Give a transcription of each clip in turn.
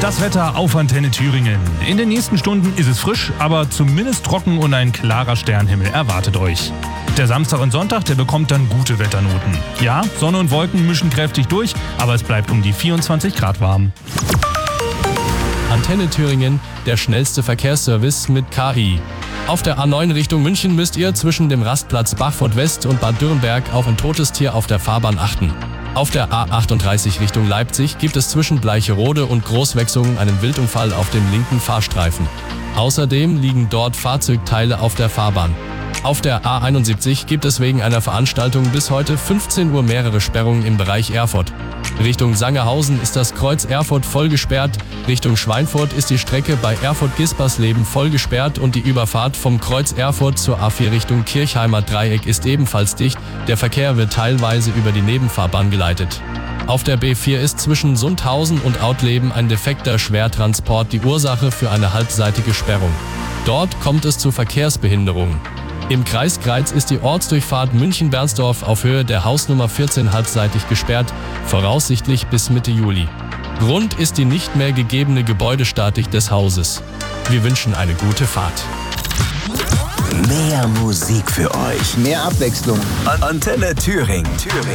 Das Wetter auf Antenne Thüringen. In den nächsten Stunden ist es frisch, aber zumindest trocken und ein klarer Sternhimmel erwartet euch. Der Samstag und Sonntag, der bekommt dann gute Wetternoten. Ja, Sonne und Wolken mischen kräftig durch, aber es bleibt um die 24 Grad warm. Antenne Thüringen, der schnellste Verkehrsservice mit KI. Auf der A9 Richtung München müsst ihr zwischen dem Rastplatz Bachfurt West und Bad Dürrenberg auf ein totes Tier auf der Fahrbahn achten. Auf der A38 Richtung Leipzig gibt es zwischen Bleicherode und Großwechsungen einen Wildunfall auf dem linken Fahrstreifen. Außerdem liegen dort Fahrzeugteile auf der Fahrbahn. Auf der A71 gibt es wegen einer Veranstaltung bis heute 15 Uhr mehrere Sperrungen im Bereich Erfurt. Richtung Sangerhausen ist das Kreuz Erfurt voll gesperrt, Richtung Schweinfurt ist die Strecke bei Erfurt-Gispersleben voll gesperrt und die Überfahrt vom Kreuz Erfurt zur A4 Richtung Kirchheimer Dreieck ist ebenfalls dicht, der Verkehr wird teilweise über die Nebenfahrbahn geleitet. Auf der B4 ist zwischen Sundhausen und Autleben ein defekter Schwertransport die Ursache für eine halbseitige Sperrung. Dort kommt es zu Verkehrsbehinderungen. Im Kreis Greiz ist die Ortsdurchfahrt München-Bernsdorf auf Höhe der Hausnummer 14 halbseitig gesperrt, voraussichtlich bis Mitte Juli. Grund ist die nicht mehr gegebene Gebäudestatik des Hauses. Wir wünschen eine gute Fahrt. Mehr Musik für euch. Mehr Abwechslung. Antenne Thüringen.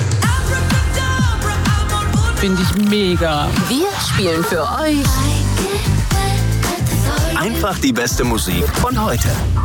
Finde ich mega. Wir spielen für euch Einfach die beste Musik von heute.